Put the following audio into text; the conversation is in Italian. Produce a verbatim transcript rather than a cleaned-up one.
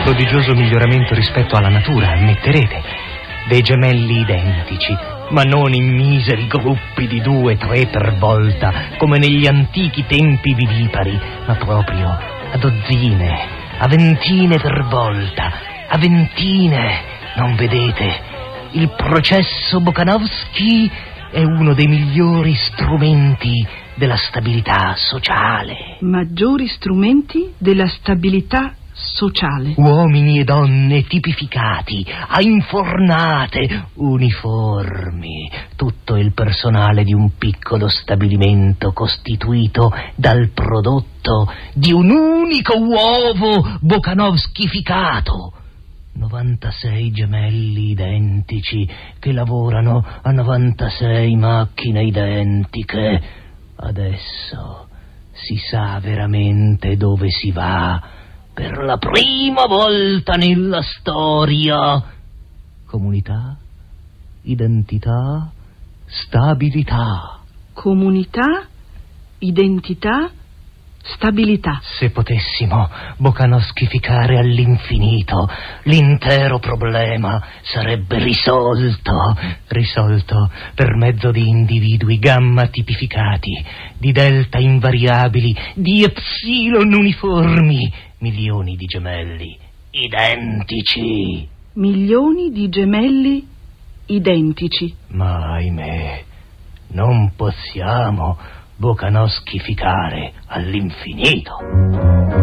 prodigioso miglioramento rispetto alla natura, ammetterete. Dei gemelli identici, ma non in miseri gruppi di due, tre per volta, come negli antichi tempi vivipari, ma proprio a dozzine, a ventine per volta, a ventine, non vedete? Il processo Bokanovsky è uno dei migliori strumenti della stabilità sociale. Maggiori strumenti della stabilità sociale. Uomini e donne tipificati, a infornate, uniformi, tutto il personale di un piccolo stabilimento costituito dal prodotto di un unico uovo bokanovskificato. novantasei gemelli identici che lavorano a novantasei macchine identiche. Adesso si sa veramente dove si va per la prima volta nella storia. Comunità, identità, stabilità. Comunità, identità, stabilità. Se potessimo bokanovskificare all'infinito, l'intero problema sarebbe risolto, risolto per mezzo di individui gamma tipificati, di delta invariabili, di epsilon uniformi, milioni di gemelli identici. Milioni di gemelli identici. Ma ahimè, non possiamo bokanovskificare all'infinito.